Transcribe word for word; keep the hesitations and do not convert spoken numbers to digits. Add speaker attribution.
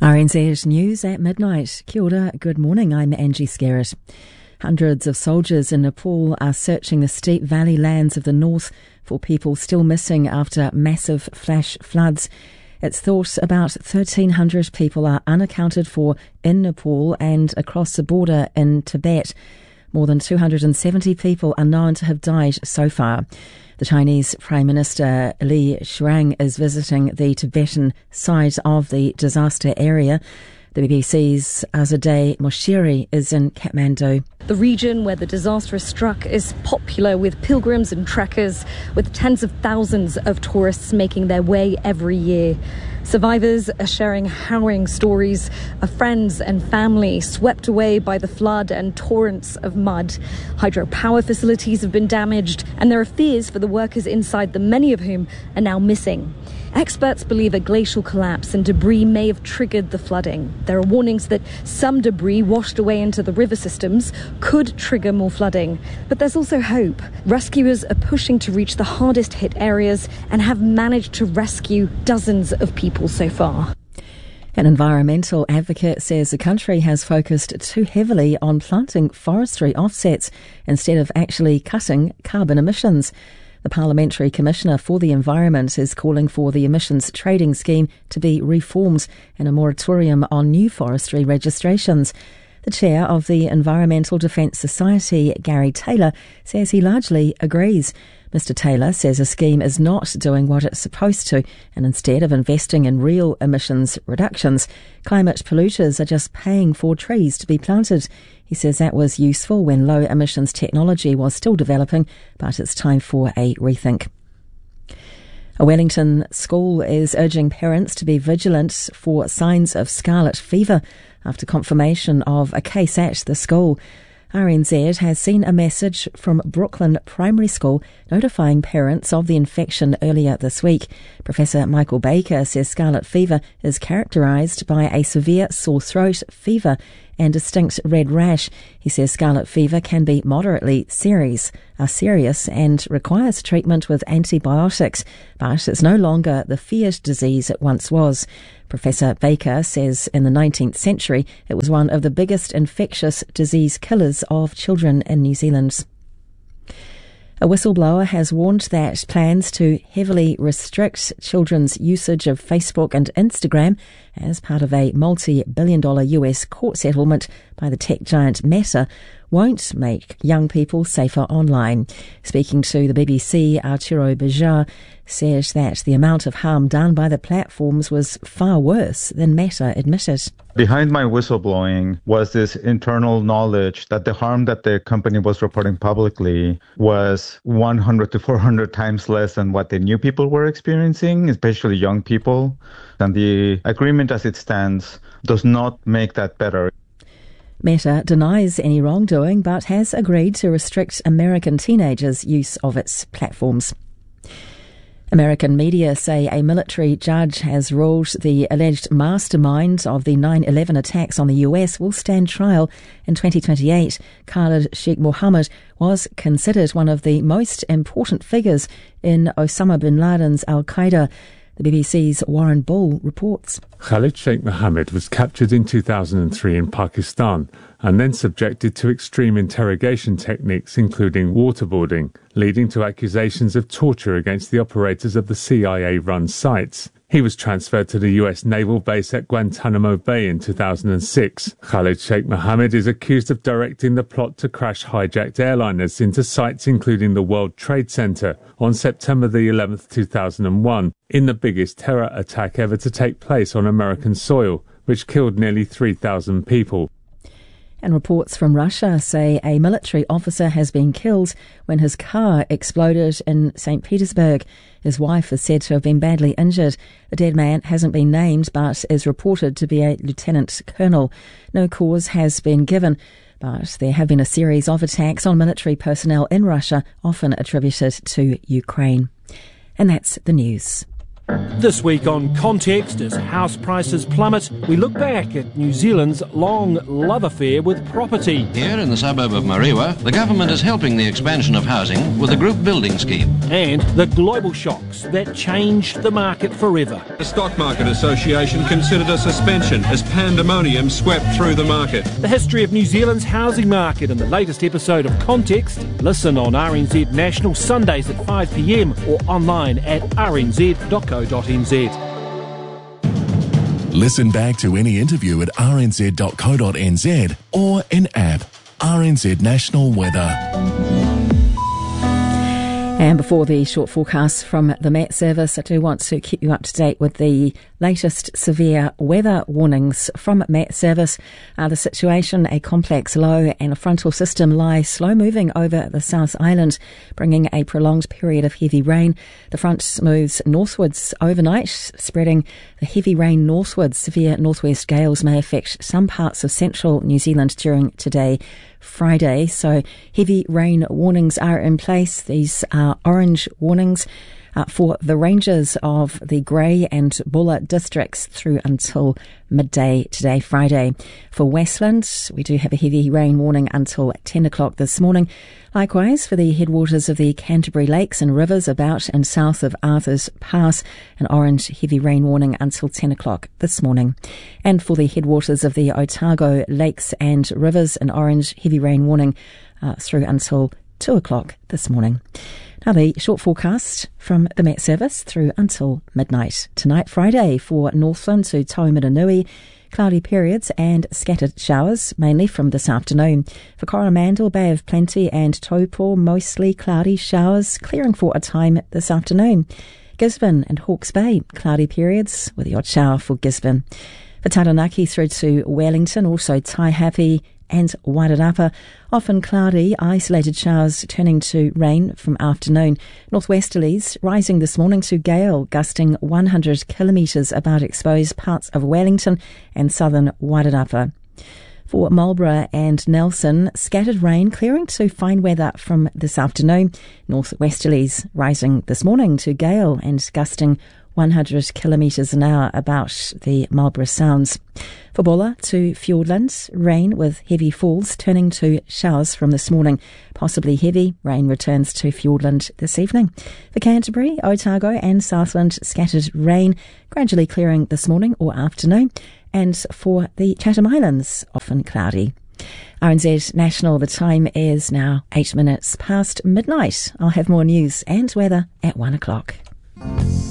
Speaker 1: R N Z News at midnight. Kia ora, good morning, I'm Angie Skerritt. Hundreds of soldiers in Nepal are searching the steep valley lands of the north for people still missing after massive flash floods. It's thought about thirteen hundred people are unaccounted for in Nepal and across the border in Tibet. More than two hundred seventy people are known to have died so far. The Chinese Prime Minister Li Qiang is visiting the Tibetan side of the disaster area. The B B C's Azadeh Moshiri is in Kathmandu.
Speaker 2: The region where the disaster struck is popular with pilgrims and trekkers, with tens of thousands of tourists making their way every year. Survivors are sharing harrowing stories of friends and family swept away by the flood and torrents of mud. Hydropower facilities have been damaged, and there are fears for the workers inside them, many of whom are now missing. Experts believe a glacial collapse and debris may have triggered the flooding. There are warnings that some debris washed away into the river systems could trigger more flooding. But there's also hope. Rescuers are pushing to reach the hardest hit areas and have managed to rescue dozens of people so far.
Speaker 1: An environmental advocate says the country has focused too heavily on planting forestry offsets instead of actually cutting carbon emissions. The Parliamentary Commissioner for the Environment is calling for the emissions trading scheme to be reformed and a moratorium on new forestry registrations. The chair of the Environmental Defence Society, Gary Taylor, says he largely agrees. Mister Taylor says a scheme is not doing what it's supposed to, and instead of investing in real emissions reductions, climate polluters are just paying for trees to be planted. He says that was useful when low emissions technology was still developing, but it's time for a rethink. A Wellington school is urging parents to be vigilant for signs of scarlet fever after confirmation of a case at the school. R N Z has seen a message from Brooklyn Primary School notifying parents of the infection earlier this week. Professor Michael Baker says scarlet fever is characterised by a severe sore throat, fever and distinct red rash. He says scarlet fever can be moderately serious, uh, serious and requires treatment with antibiotics, but it's no longer the feared disease it once was. Professor Baker says in the nineteenth century it was one of the biggest infectious disease killers of children in New Zealand. A whistleblower has warned that plans to heavily restrict children's usage of Facebook and Instagram as part of a multi-billion dollar U S court settlement by the tech giant Meta won't make young people safer online. Speaking to the B B C, Arturo Bejar said that the amount of harm done by the platforms was far worse than Meta admitted.
Speaker 3: Behind my whistleblowing was this internal knowledge that the harm that the company was reporting publicly was one hundred to four hundred times less than what the new people were experiencing, especially young people. And the agreement as it stands does not make that better.
Speaker 1: Meta denies any wrongdoing but has agreed to restrict American teenagers' use of its platforms. American media say a military judge has ruled the alleged mastermind of the nine eleven attacks on the U S will stand trial in twenty twenty-eight. Khalid Sheikh Mohammed was considered one of the most important figures in Osama bin Laden's Al-Qaeda. The B B C's Warren Bull reports.
Speaker 4: Khalid Sheikh Mohammed was captured in two thousand three in Pakistan and then subjected to extreme interrogation techniques including waterboarding, leading to accusations of torture against the operators of the C I A-run sites. He was transferred to the U S naval base at Guantanamo Bay in two thousand six. Khalid Sheikh Mohammed is accused of directing the plot to crash hijacked airliners into sites including the World Trade Center on September the eleventh, two thousand one, in the biggest terror attack ever to take place on American soil, which killed nearly three thousand people.
Speaker 1: And reports from Russia say a military officer has been killed when his car exploded in Saint Petersburg. His wife is said to have been badly injured. The dead man hasn't been named but is reported to be a lieutenant colonel. No cause has been given, but there have been a series of attacks on military personnel in Russia, often attributed to Ukraine. And that's the news.
Speaker 5: This week on Context, as house prices plummet, we look back at New Zealand's long love affair with property.
Speaker 6: Here in the suburb of Mariwa, the government is helping the expansion of housing with a group building scheme.
Speaker 5: And the global shocks that changed the market forever.
Speaker 7: The Stock Market Association considered a suspension as pandemonium swept through the market.
Speaker 5: The history of New Zealand's housing market in the latest episode of Context. Listen on R N Z National Sundays at five p m or online at r n z dot co dot n z.
Speaker 8: Listen back to any interview at r n z dot co dot n z or in app R N Z National Weather.
Speaker 1: And before the short forecast from the Met Service, I do want to keep you up to date with the latest severe weather warnings from Met Service. Uh, the situation, a complex low and a frontal system lie slow moving over the South Island, bringing a prolonged period of heavy rain. The front moves northwards overnight, spreading the heavy rain northwards. Severe northwest gales may affect some parts of central New Zealand during today, Friday. So heavy rain warnings are in place. These are orange warnings uh, for the ranges of the Grey and Buller districts through until midday today, Friday. For Westland, we do have a heavy rain warning until ten o'clock this morning. Likewise, for the headwaters of the Canterbury Lakes and rivers about and south of Arthur's Pass, an orange heavy rain warning until ten o'clock this morning. And for the headwaters of the Otago Lakes and rivers, an orange heavy rain warning uh, through until two o'clock this morning. Now the short forecast from the Met Service through until midnight. Tonight, Friday, for Northland to Taumarunui, cloudy periods and scattered showers, mainly from this afternoon. For Coromandel, Bay of Plenty and Taupo, mostly cloudy showers, clearing for a time this afternoon. Gisborne and Hawke's Bay, cloudy periods with the odd shower for Gisborne. For Taranaki through to Wellington, also Taihape and Wairarapa, often cloudy, isolated showers turning to rain from afternoon. Northwesterlies rising this morning to gale, gusting one hundred kilometres about exposed parts of Wellington and southern Wairarapa. For Marlborough and Nelson, scattered rain clearing to fine weather from this afternoon. Northwesterlies rising this morning to gale and gusting one hundred kilometres an hour about the Marlborough Sounds. For Buller to Fiordland, rain with heavy falls turning to showers from this morning. Possibly heavy rain returns to Fiordland this evening. For Canterbury, Otago and Southland, scattered rain gradually clearing this morning or afternoon. And for the Chatham Islands, often cloudy. R N Z National, the time is now eight minutes past midnight. I'll have more news and weather at one o'clock.